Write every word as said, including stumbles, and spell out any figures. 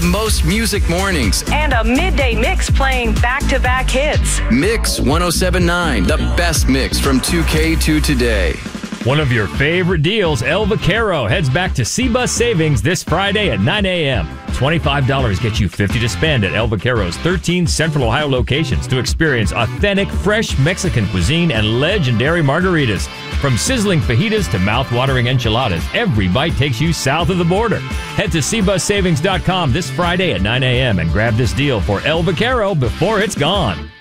the most music mornings. And a midday mix playing back-to-back hits. Mix one oh seven point nine, the best mix from two K to today. One of your favorite deals, El Vaquero, heads back to C-Bus Savings this Friday at nine a.m. twenty-five dollars gets you fifty dollars to spend at El Vaquero's thirteen Central Ohio locations to experience authentic, fresh Mexican cuisine and legendary margaritas. From sizzling fajitas to mouth-watering enchiladas, every bite takes you south of the border. Head to C bus savings dot com this Friday at nine a.m. and grab this deal for El Vaquero before it's gone.